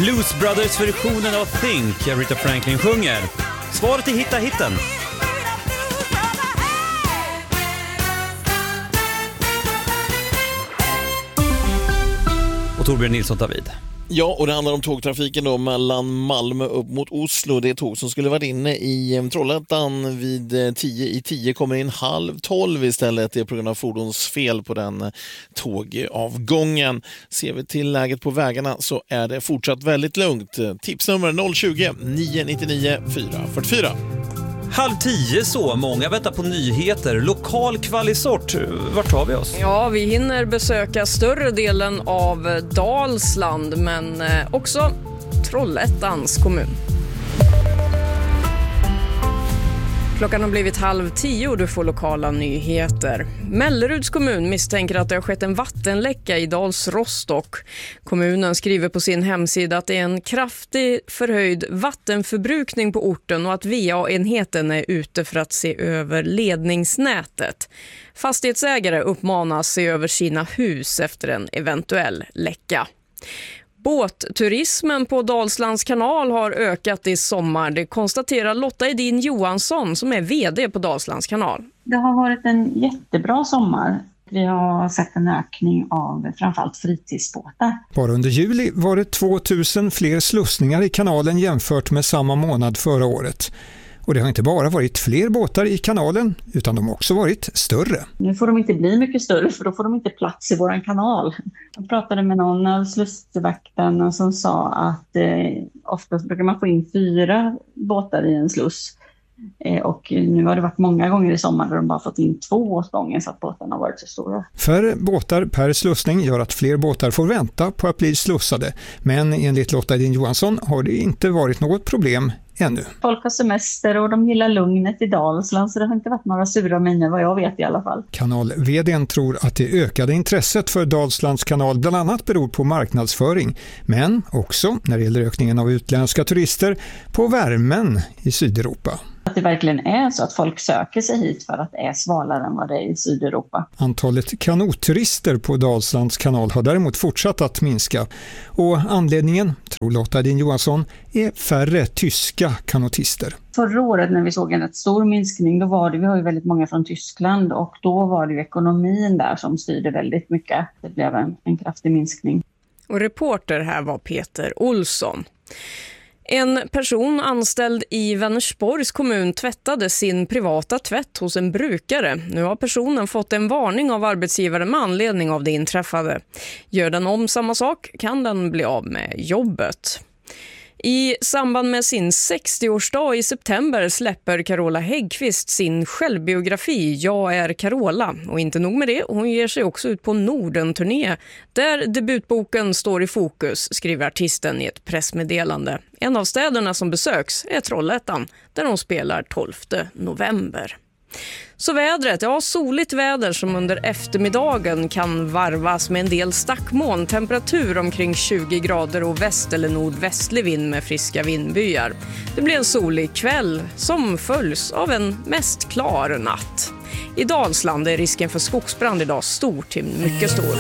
Blues Brothers-versionen av Think, Aretha Franklin sjunger. Svaret är Hitta hitten. Och Torbjörn Nilsson tar vid. Ja, och det handlar om tågtrafiken då mellan Malmö upp mot Oslo. Det tåg som skulle varit inne i Trollhättan vid 10:10 kommer in 11:30 istället. Det är på grund av fordonsfel på den tågavgången. Ser vi till läget på vägarna så är det fortsatt väldigt lugnt. Tipsnummer 020 999 444. 9:30 så, många väntar på nyheter. Lokal kvalisort, vart tar vi oss? Ja, vi hinner besöka större delen av Dalsland, men också Trollhättans kommun. Klockan har blivit 9:30 och du får lokala nyheter. Melleruds kommun misstänker att det har skett en vattenläcka i Dals Rostock. Kommunen skriver på sin hemsida att det är en kraftig förhöjd vattenförbrukning på orten och att VA-enheten är ute för att se över ledningsnätet. Fastighetsägare uppmanas se över sina hus efter en eventuell läcka. Båtturismen på Dalslands kanal har ökat i sommar. Det konstaterar Lotta Edin Johansson som är vd på Dalslands kanal. Det har varit en jättebra sommar. Vi har sett en ökning av framförallt fritidsbåtar. Bara under juli var det 2000 fler slussningar i kanalen jämfört med samma månad förra året. Och det har inte bara varit fler båtar i kanalen utan de har också varit större. Nu får de inte bli mycket större för då får de inte plats i våran kanal. Jag pratade med någon av slussvakterna som sa att oftast brukar man få in 4 båtar i en sluss. Och nu har det varit många gånger i sommar där de bara fått in 2 åt gången så att båtarna har varit så stora. Färre båtar per slussning gör att fler båtar får vänta på att bli slussade. Men enligt Lotta Edin Johansson har det inte varit något problem ännu. Folk har semester och de gillar lugnet i Dalsland så det har inte varit några sura miner vad jag vet i alla fall. Kanal-vdn tror att det ökade intresset för Dalslands kanal bland annat beror på marknadsföring. Men också, när det gäller ökningen av utländska turister, på värmen i Sydeuropa. Att det verkligen är så att folk söker sig hit för att det är svalare än vad det är i Sydeuropa. Antalet kanotturister på Dalslands kanal har däremot fortsatt att minska. Och anledningen, tror Lotta Edin Johansson, är färre tyska kanotister. Förra året när vi såg en rätt stor minskning, då var det, vi har ju väldigt många från Tyskland och då var det ju ekonomin där som styrde väldigt mycket. Det blev en kraftig minskning. Och reporter här var Peter Olsson. En person anställd i Vänersborgs kommun tvättade sin privata tvätt hos en brukare. Nu har personen fått en varning av arbetsgivaren med anledning av det inträffade. Gör den om samma sak kan den bli av med jobbet. I samband med sin 60-årsdag i september släpper Carola Häggkvist sin självbiografi Jag är Carola. Och inte nog med det, hon ger sig också ut på Norden-turné där debutboken står i fokus, skriver artisten i ett pressmeddelande. En av städerna som besöks är Trollhättan där hon spelar 12 november. Så vädret, ja, soligt väder som under eftermiddagen kan varvas med en del stackmoln, temperatur omkring 20 grader och väst- eller nordvästlig vind med friska vindbyar. Det blir en solig kväll som följs av en mest klar natt. I Dalsland är risken för skogsbrand idag stor till mycket stor.